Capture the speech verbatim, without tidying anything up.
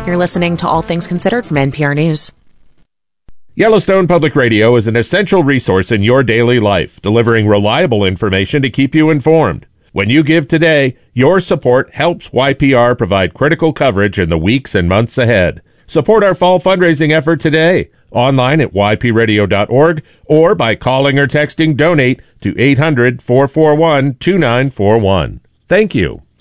You're listening to All Things Considered from N P R News. Yellowstone Public Radio is an essential resource in your daily life, delivering reliable information to keep you informed. When you give today, your support helps Y P R provide critical coverage in the weeks and months ahead. Support our fall fundraising effort today, online at y p radio dot org or by calling or texting DONATE to eight hundred, four four one, two nine four one. Thank you.